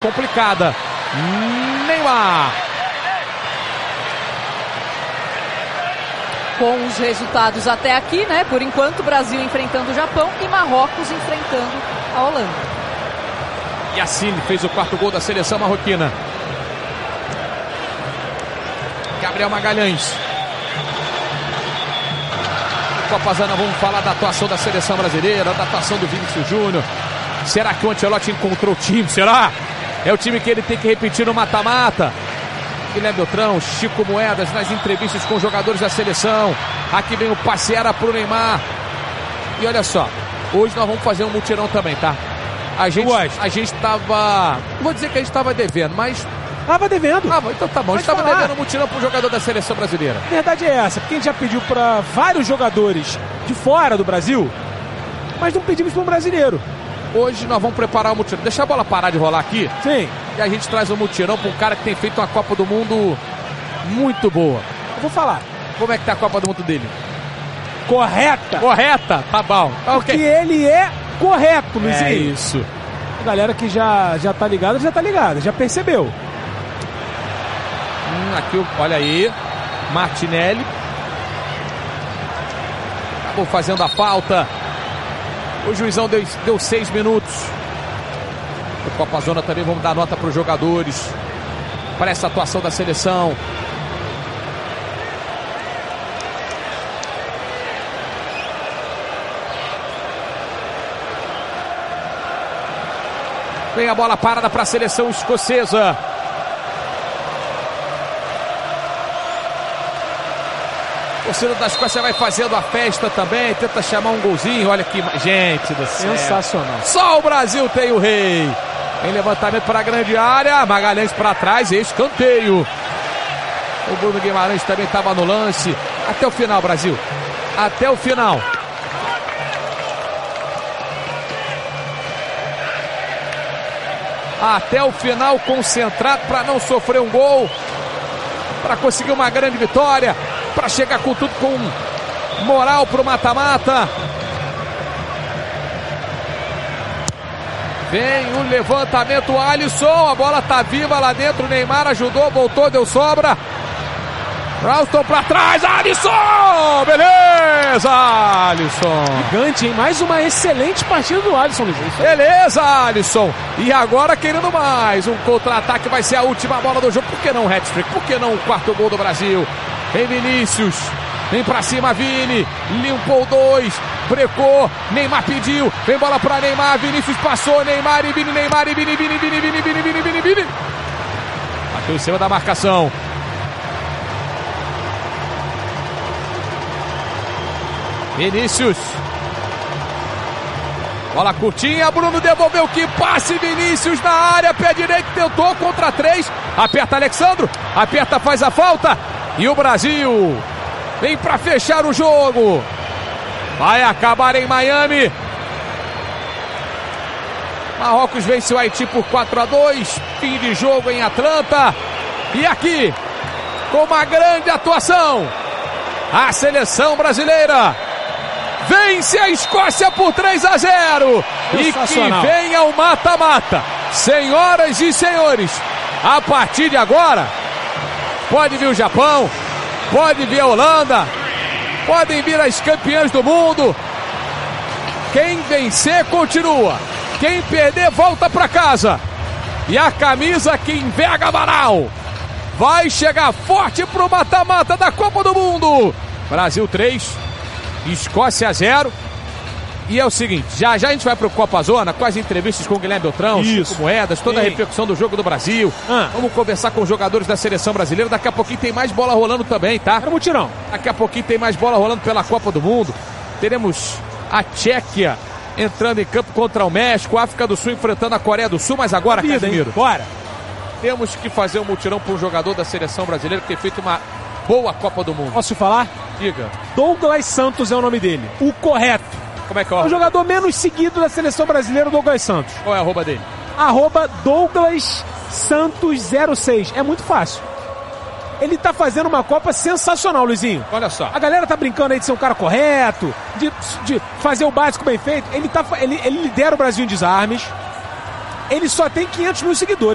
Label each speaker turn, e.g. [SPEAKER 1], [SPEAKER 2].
[SPEAKER 1] complicada. Neymar.
[SPEAKER 2] Com os resultados até aqui, né? Por enquanto, Brasil enfrentando o Japão e Marrocos enfrentando a Holanda.
[SPEAKER 1] Yassine fez o quarto gol da seleção marroquina. Gabriel Magalhães. Copazana, vamos falar da atuação da seleção brasileira, da atuação do Vinícius Júnior. Será que o Ancelotti encontrou o time? Será? É o time que ele tem que repetir no mata-mata. Guilherme Beltrão, Chico Moedas nas entrevistas com os jogadores da seleção. Aqui vem o passe era pro Neymar. E olha só, hoje nós vamos fazer um mutirão também, tá? A gente tava... Não vou dizer que a gente tava devendo, mas...
[SPEAKER 3] Tava devendo.
[SPEAKER 1] Ah, então tá bom. A gente tava devendo um mutirão pro jogador da seleção brasileira.
[SPEAKER 3] A verdade é essa, porque a gente já pediu para vários jogadores de fora do Brasil, mas não pedimos para um brasileiro.
[SPEAKER 1] Hoje nós vamos preparar o mutirão. Deixa a bola parar de rolar aqui.
[SPEAKER 3] Sim.
[SPEAKER 1] E a gente traz um mutirão para um cara que tem feito uma Copa do Mundo muito boa.
[SPEAKER 3] Eu vou falar.
[SPEAKER 1] Como é que tá a Copa do Mundo dele?
[SPEAKER 3] Correta.
[SPEAKER 1] Correta? Tá bom.
[SPEAKER 3] Porque ele é correto, Luizinho.
[SPEAKER 1] É isso.
[SPEAKER 3] A galera que já tá ligada, já percebeu.
[SPEAKER 1] Aqui, olha aí. Martinelli. Acabou fazendo a falta. O juizão deu 6 minutos. O Copa Zona também, vamos dar nota para os jogadores. Para essa atuação da seleção. Vem a bola parada para a seleção escocesa. O torcedor da Escócia vai fazendo a festa também, tenta chamar um golzinho. Olha que gente do céu.
[SPEAKER 3] Sensacional.
[SPEAKER 1] Só o Brasil tem o rei. Em levantamento para a grande área. Magalhães para trás, escanteio. O Bruno Guimarães também estava no lance. Até o final, Brasil. Até o final. Até o final, concentrado para não sofrer um gol. Para conseguir uma grande vitória. Para chegar com tudo, com moral pro mata-mata. Vem o levantamento, Alisson. A bola tá viva lá dentro. O Neymar ajudou, voltou, deu sobra. Ralston pra trás, Alisson! Beleza, Alisson!
[SPEAKER 3] Gigante, hein? Mais uma excelente partida do Alisson, Luiz.
[SPEAKER 1] Beleza, Alisson! E agora querendo mais. Um contra-ataque vai ser a última bola do jogo. Por que não o hat-trick? Por que não o quarto gol do Brasil? Vem Vinícius. Vem pra cima, Vini. Limpou 2. Brecou. Neymar pediu. Vem bola pra Neymar. Vinícius passou. Neymar e Vini. Neymar e Vini. Vini. Bateu em cima da marcação. Vinícius. Bola curtinha. Bruno devolveu. Que passe. Vinícius na área. Pé direito. Tentou contra 3. Aperta Alexandro. Aperta, faz a falta. E o Brasil vem para fechar o jogo. Vai acabar em Miami. Marrocos vence o Haiti por 4-2. Fim de jogo em Atlanta. E aqui, com uma grande atuação, a seleção brasileira vence a Escócia por 3-0. E que venha o mata-mata. Senhoras e senhores, a partir de agora, pode vir o Japão, pode vir a Holanda, podem vir as campeãs do mundo. Quem vencer continua. Quem perder volta para casa. E a camisa que enverga Amaral vai chegar forte pro mata-mata da Copa do Mundo. Brasil 3, Escócia 0. E é o seguinte, já a gente vai pro Copa Zona com as entrevistas com o Guilherme Beltrão, Chico Moedas, toda a repercussão do jogo do Brasil. Vamos conversar com os jogadores da seleção brasileira. Daqui a pouquinho tem mais bola rolando também, tá?
[SPEAKER 3] Era mutirão.
[SPEAKER 1] Daqui a pouquinho tem mais bola rolando pela Copa do Mundo. Teremos a Tchequia entrando em campo contra o México, a África do Sul enfrentando a Coreia do Sul. Mas agora, Casimiro,
[SPEAKER 3] bora!
[SPEAKER 1] Temos que fazer um mutirão para um jogador da seleção brasileira que tem feito uma boa Copa do Mundo.
[SPEAKER 3] Posso falar?
[SPEAKER 1] Diga.
[SPEAKER 3] Douglas Santos é o nome dele. O correto.
[SPEAKER 1] Como é que é?
[SPEAKER 3] O jogador menos seguido da seleção brasileira, o Douglas Santos.
[SPEAKER 1] Qual é a arroba dele?
[SPEAKER 3] @Douglas Santos 06. É muito fácil. Ele tá fazendo uma Copa sensacional, Luizinho.
[SPEAKER 1] Olha só.
[SPEAKER 3] A galera tá brincando aí de ser um cara correto, de fazer o básico bem feito. Ele lidera o Brasil em desarmes. Ele só tem 500 mil seguidores.